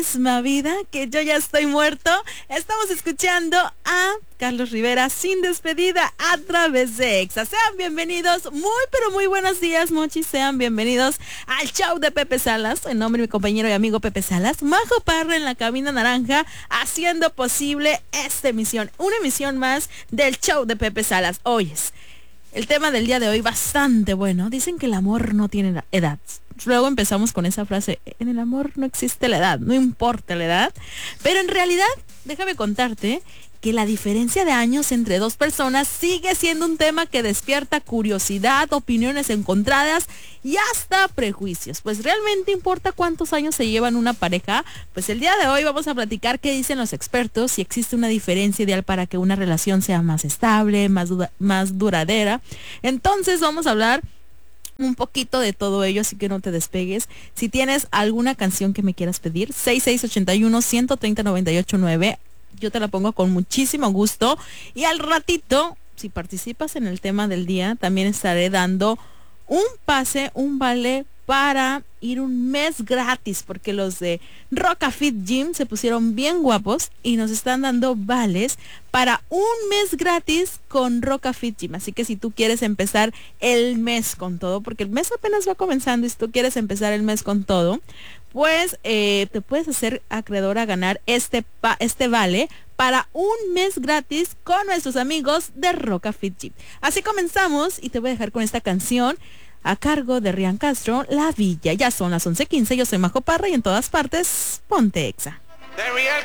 Misma vida que yo ya estoy muerto. Estamos escuchando a Carlos Rivera sin despedida a través de Exa. Sean bienvenidos, pero muy buenos días, mochis. Sean bienvenidos al show de Pepe Salas. En nombre de mi compañero y amigo Pepe Salas, Majo Parra en la cabina naranja, haciendo posible esta emisión. Una emisión más del show de Pepe Salas. Oyes, el tema del día de hoy bastante bueno. Dicen que el amor no tiene edad. Luego empezamos con esa frase: en el amor no existe la edad, no importa la edad. Pero en realidad, déjame contarte que la diferencia de años entre dos personas sigue siendo un tema que despierta curiosidad, opiniones encontradas y hasta prejuicios. Pues realmente importa cuántos años se llevan una pareja. Pues el día de hoy vamos a platicar qué dicen los expertos, si existe una diferencia ideal para que una relación sea más estable, más duradera. Entonces vamos a hablar un poquito de todo ello, así que no te despegues. Si tienes alguna canción que me quieras pedir, 6681-130-989, yo te la pongo con muchísimo gusto. Y al ratito, si participas en el tema del día, también estaré dando un pase, un vale para ir un mes gratis, porque los de Roca Fit Gym se pusieron bien guapos y nos están dando vales para un mes gratis con Roca Fit Gym. Así que si tú quieres empezar el mes con todo, porque el mes apenas va comenzando, y si tú quieres empezar el mes con todo, pues te puedes hacer acreedor a ganar este vale para un mes gratis con nuestros amigos de Roca Fit Gym. Así comenzamos y te voy a dejar con esta canción a cargo de Rian Castro, La Villa. Ya son las 11:15, yo soy Majo Parra y en todas partes, ponte Exa.